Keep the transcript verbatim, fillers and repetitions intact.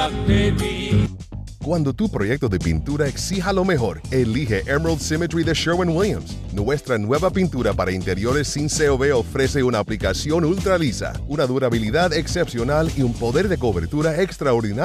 Cuando tu proyecto de pintura exija lo mejor, elige Emerald Symmetry de Sherwin-Williams. Nuestra nueva pintura para interiores sin C O V ofrece una aplicación ultra lisa, una durabilidad excepcional y un poder de cobertura extraordinario.